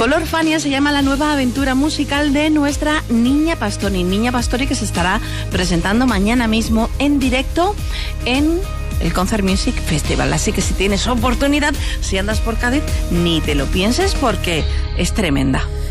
Color Fania se llama la nueva aventura musical de nuestra Niña Pastori. Niña Pastori, que se estará presentando mañana mismo en directo en el Concert Music Festival. Así que si tienes oportunidad, si andas por Cádiz, ni te lo pienses porque es tremenda.